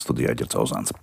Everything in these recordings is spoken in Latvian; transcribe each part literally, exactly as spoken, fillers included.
Studijā Ģercauzāns.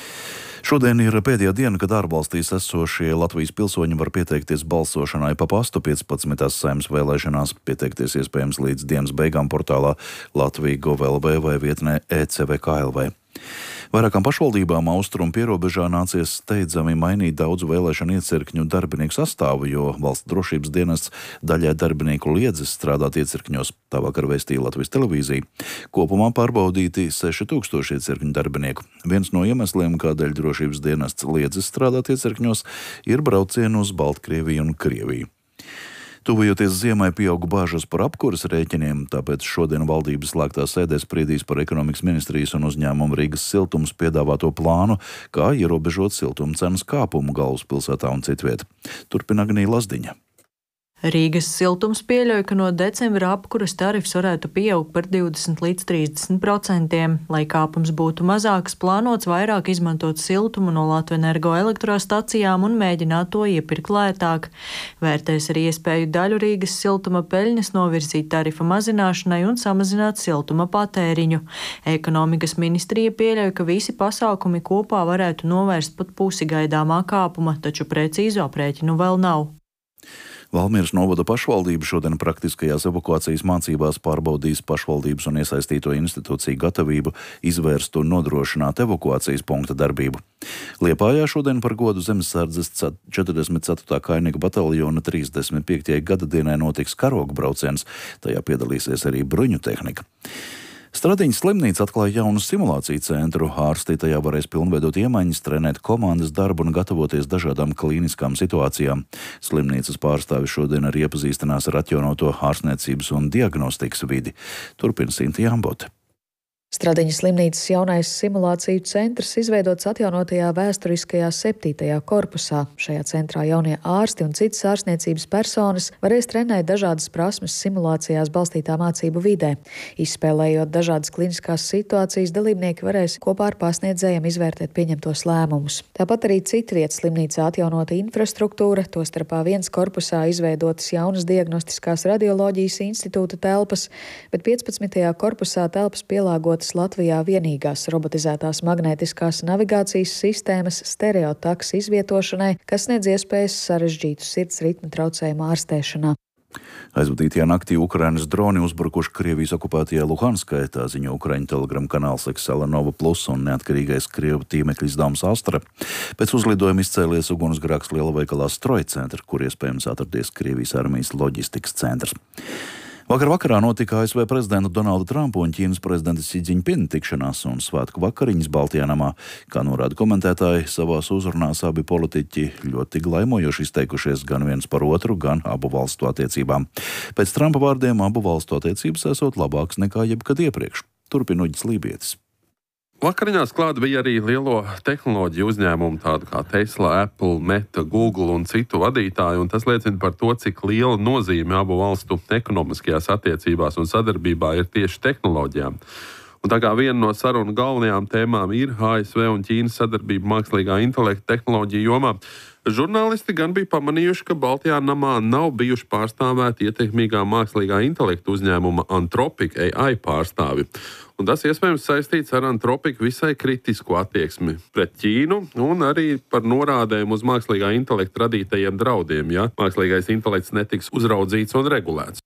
Šodien ir pēdējā diena, kad ārvalstīs esošie Latvijas pilsoņi var pieteikties balsošanai pa pastu piecpadsmitās Saeimas vēlēšanās. Pieteikties iespējams līdz dienas beigām portālā Latvija gov el vē vai vietnē e ce ve ka el vē. Vairākām pašvaldībām austrumu pierobežā nācies steidzami mainīt daudzu vēlēšanu iecirkņu darbinieku sastāvu, jo valsts drošības dienests daļai darbinieku liedzis strādāt iecirkņos, tā vakar vēstīja Latvijas televīzija. Kopumā pārbaudīti seši tūkstoši iecirkņu darbinieku. Viens no iemesliem, kādēļ drošības dienests liedzis strādāt iecirkņos, ir braucienu uz Baltkrieviju un Krieviju. Tuvojoties ziemai, pieauga bāžas par apkuras rēķiniem, tāpēc šodien valdības slēgtā sēdē spriedīs par ekonomikas ministrijas un uzņēmumu Rīgas siltums piedāvāto plānu, kā ierobežot siltuma cenas kāpumu galvaspilsētā un citviet. Turpina Agnija Lazdiņa. Rīgas siltums pieļauj, ka no decembra apkuras tarifs varētu pieaugt par divdesmit līdz trīsdesmit procentiem. Lai kāpums būtu mazāks, plānots vairāk izmantot siltumu no Latvenergo elektrostacijām un mēģināt to iepirkt lētāk. Vērtēs arī iespēju daļu Rīgas siltuma peļņas novirzīt tarifa mazināšanai un samazināt siltuma patēriņu. Ekonomikas ministrija pieļauj, ka visi pasākumi kopā varētu novērst pat pusi gaidāmā kāpuma, taču precīzu aprēķinu vēl nav. Valmieras novada pašvaldība šodien praktiskajās evakuācijas mācībās pārbaudīs pašvaldības un iesaistīto institūciju gatavību izvērst un nodrošināt evakuācijas punkta darbību. Liepājā šodien par godu Zemesardzes četrdesmit ceturtā kainieku bataljona trīsdesmit piektajai gadadienai notiks karogu brauciens, tajā piedalīsies arī bruņu tehnika. Stradiņas slimnīca atklāja jaunu simulāciju centru. Ārsti tajā varēs pilnveidot iemaņas, trenēt komandas darbu un gatavoties dažādām klīniskām situācijām. Slimnīcas pārstāvi šodien arī iepazīstinās ar atjaunoto ārstniecības un diagnostikas vidi. Turpina Sinta Jambote. Stradiņas slimnīcas jaunais simulāciju centrs izveidots atjaunotajā vēsturiskajā septītajā korpusā. Šajā centrā jaunie ārsti un citas ārstniecības personas varēs trenēt dažādas prasmes simulācijās balstītā mācību vidē. Izspēlējot dažādas kliniskās situācijas, dalībnieki varēs kopā ar pasniedzējiem izvērtēt pieņemtos lēmumus. Tāpat arī citvietas slimnīcā atjaunota infrastruktūra, tostarpā viens korpusā izveidotas jaunas diagnostiskās radioloģijas institūta telpas, bet piecpadsmitajā korpusā telpas pielāgot Latvijā vienīgās robotizētās magnētiskās navigācijas sistēmas stereotaks izvietošanai, kas sniedz iespējas sarežģītu sirds ritma traucējumu ārstēšanā. Aizvadītajā naktī Ukrainas droni uzbrukuši Krievijas okupētajā Luhanskai, tā ziņo Ukraiņu telegramu kanāls Exela Nova Plus un neatkarīgais Krievu tīmekļa izdevums Astra. Pēc uzlidojuma izcēlies ugunsgrēks lielveikalā Stroja centra, kur iespējams atradies Krievijas armijas loģistikas centrs. Vakar vakarā notika A S V prezidenta Donalda Trumpa un Ķīnas prezidenta Si Džiņpina tikšanās un svētku vakariņas Baltijā namā. Kā norāda komentētāji, savās uzrunās abi politiķi ļoti glaimojoši izteikušies gan viens par otru, gan abu valstu attiecībām. Pēc Trumpa vārdiem abu valstu attiecības esot labākas nekā jebkad iepriekš. Turpina Uģis Lībietis. Vakariņās klāt bija arī lielo tehnoloģiju uzņēmumu, tādu kā Tesla, Apple, Meta, Google un citu vadītāju, un tas liecina par to, cik liela nozīme abu valstu ekonomiskajās attiecībās un sadarbībā ir tieši tehnoloģijām. Un tā kā viena no sarunu galvenajām tēmām ir A S V un Ķīnas sadarbība mākslīgā intelekta tehnoloģiju jomā, žurnālisti gan bija pamanījuši, ka Baltijā namā nav bijuši pārstāvēti ietekmīgā mākslīgā intelekta uzņēmuma Anthropic A I pārstāvi. Un tas iespējams saistīts ar Anthropic visai kritisku attieksmi pret Ķīnu un arī par norādēm uz mākslīgā intelekta radītajiem draudiem, ja mākslīgais intelekts netiks uzraudzīts un regulēts.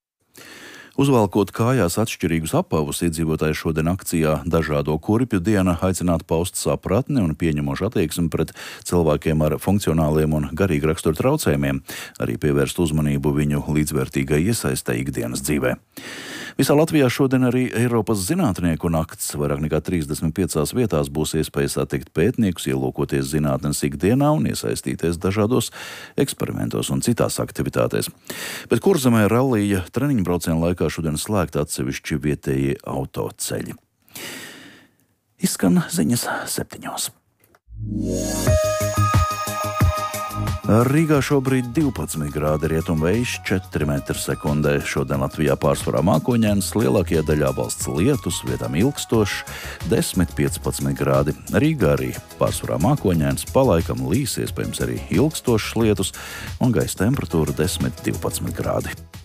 Uzvalkot kājās atšķirīgus apavus, iedzīvotāji šodien akcijā Dažādo kurpju diena aicinātu paust sapratni un pieņemošu attieksmi pret cilvēkiem ar funkcionāliem un garīgu raksturu traucējumiem, arī pievērst uzmanību viņu līdzvērtīgai iesaistei ikdienas dzīvē. Visā Latvijā šodien arī Eiropas zinātnieku nakts. Vairāk nekā trīsdesmit piecās vietās būs iespēja satikt pētniekus, ielūkoties zinātnes ikdienā un iesaistīties dažādos eksperimentos un citās aktivitātēs. Bet Kurzemē rallija treniņu braucienu laikā šodien slēgt atsevišķi vietējie autoceļi. Izskan ziņas septiņos. Rīgā šobrīd divpadsmit grādi, rietumvējš četri metri sekundē. Šodien Latvijā pārsvarā mākoņains, lielākajā daļā valsts lietus, vietām ilgstošs, desmit piecpadsmit grādi. Rīgā arī pārsvarā mākoņains, palaikam līs, iespējams arī ilgstošs lietus un gaisa temperatūra desmit divpadsmit grādi.